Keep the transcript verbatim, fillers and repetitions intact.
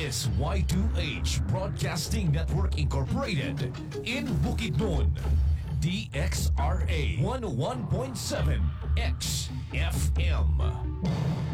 is Y two H Broadcasting Network Incorporated in Bukidnon. D X R A one oh one point seven X F M.